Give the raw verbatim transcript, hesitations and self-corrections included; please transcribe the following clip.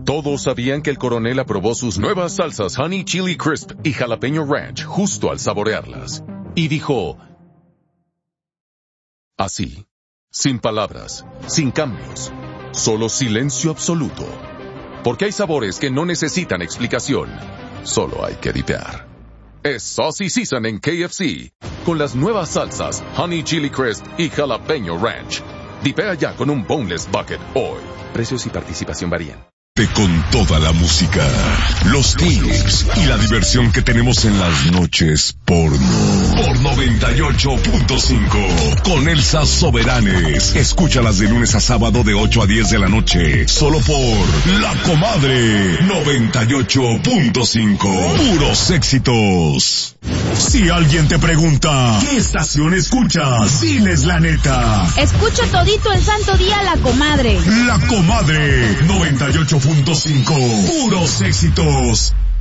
Todos sabían que el coronel aprobó sus nuevas salsas Honey Chili Crisp y Jalapeño Ranch justo al saborearlas. Y dijo... así, sin palabras, sin cambios, solo silencio absoluto. Porque hay sabores que no necesitan explicación, solo hay que dipear. Es Saucy Season en K F C, con las nuevas salsas Honey Chili Crisp y Jalapeño Ranch. Dipea ya con un Boneless Bucket hoy. Precios y participación varían. Con toda la música, los tips y la diversión que tenemos en las noches porno. Por noventa y ocho punto cinco. Con Elsa Soberanes. Escúchalas de lunes a sábado de ocho a diez de la noche. Solo por La Comadre. noventa y ocho punto cinco. Puros éxitos. Si alguien te pregunta, ¿qué estación escuchas? Diles la neta. Escucho todito el santo día La Comadre. La Comadre. noventa y ocho punto cinco. Puros éxitos.